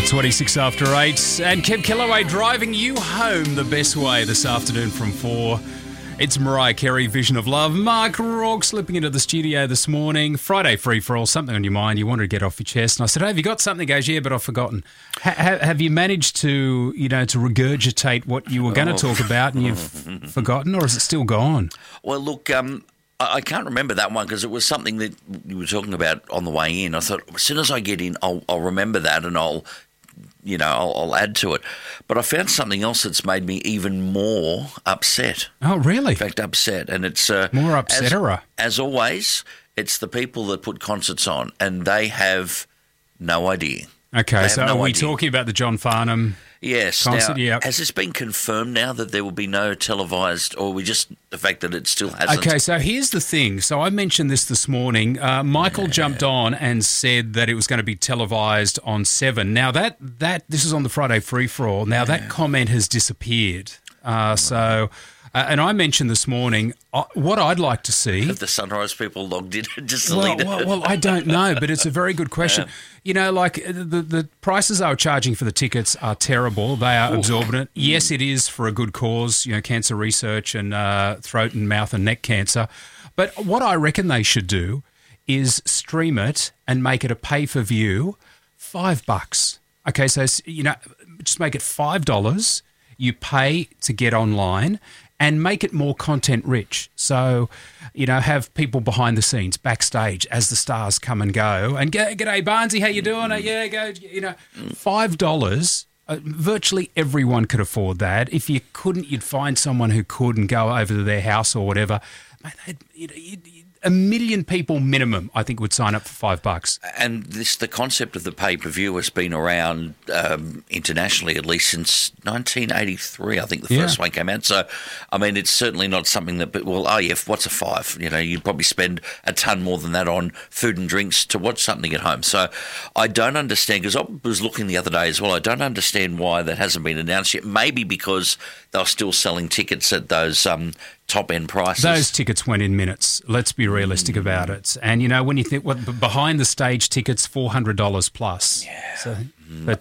26 after 8. And Kev Kellaway driving you home the best way this afternoon from 4. It's Mariah Carey, Vision of Love. Mark Rourke slipping into the studio this morning. Friday free-for-all, something on your mind you wanted to get off your chest. And I said, hey, have you got something? He goes, yeah, but I've forgotten. Have you managed to, to regurgitate what you were going to talk about and you've forgotten, or is it still gone? Well, look, I can't remember that one because it was something that you were talking about on the way in. I thought, as soon as I get in, I'll remember that and I'll add to it. But I found something else that's made me even more upset. Oh, really? In fact, upset. And it's... more upsetterer. As always, it's the people that put concerts on and they have no idea. Okay, so are we talking about the John Farnham... Yes. Concert, now, has this been confirmed now that there will be no televised, or we just the fact that it still hasn't? Okay, so here's the thing. So I mentioned this morning. Michael jumped on and said that it was going to be televised on 7. Now that this is on the Friday free-for-all. Now that comment has disappeared. And I mentioned this morning what I'd like to see. Have the Sunrise people logged in and just deleted it? Well, I don't know, but it's a very good question. Yeah. The prices they were charging for the tickets are terrible. They are exorbitant. Yes, it is for a good cause, cancer research and throat and mouth and neck cancer. But what I reckon they should do is stream it and make it a pay-per-view, $5. Okay, so, just make it $5. You pay to get online and make it more content rich. So, have people behind the scenes, backstage, as the stars come and go. And g'day, Barnesy, how you doing? Yeah, go, $5, virtually everyone could afford that. If you couldn't, you'd find someone who could and go over to their house or whatever. A million people minimum, I think, would sign up for $5. And the concept of the pay-per-view has been around internationally at least since 1983. I think the first one came out. So, I mean, it's certainly not something that, what's a $5? You'd probably spend a ton more than that on food and drinks to watch something at home. So, I don't understand, because I was looking the other day as well, I don't understand why that hasn't been announced yet. Maybe because they're still selling tickets at those top-end prices. Those tickets went in minutes. Let's be realistic about it. And, when you think, behind-the-stage tickets, $400 plus. Yeah. So, but...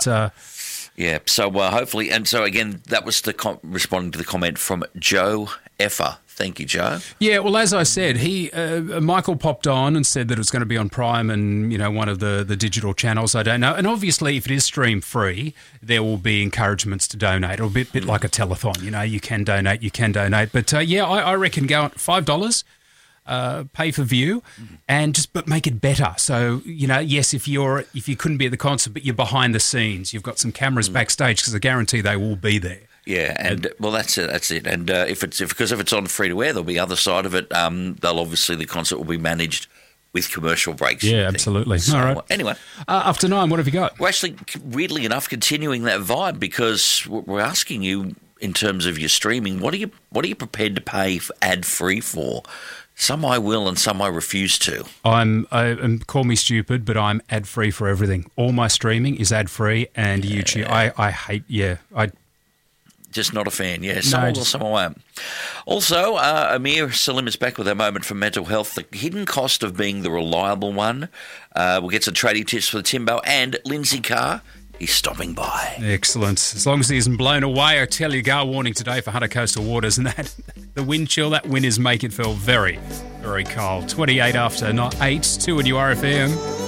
so hopefully... And so, again, that was responding to the comment from Joe Effer. Thank you, Joe. Yeah, well, as I said, Michael popped on and said that it was going to be on Prime and, one of the digital channels. I don't know. And obviously, if it is stream free, there will be encouragements to donate. It'll be a bit like a telethon. You can donate. But, I reckon go on $5, pay for view, and but make it better. So, yes, if you couldn't be at the concert, but you're behind the scenes, you've got some cameras backstage, because I guarantee they will be there. Yeah, and that's it. And if it's on free to air, there'll be other side of it. The concert will be managed with commercial breaks. Yeah, absolutely. So, all right. Anyway, after 9, what have you got? Well, actually, weirdly enough, continuing that vibe, because we're asking you in terms of your streaming, what are you prepared to pay ad free for? Some I will, and some I refuse to. Call me stupid, but I'm ad free for everything. All my streaming is ad free, and YouTube. I hate. Yeah, Just not a fan, Some I won't. Also, Amir Salim is back with our moment for mental health. The hidden cost of being the reliable one. We'll get some tradie tips for the Timbo, and Lindsay Carr is stopping by. Excellent. As long as he isn't blown away, I tell you, gale warning today for Hunter Coastal Waters, and the wind chill, that wind is making it feel very, very cold. 28 after 8, 2 at URFM.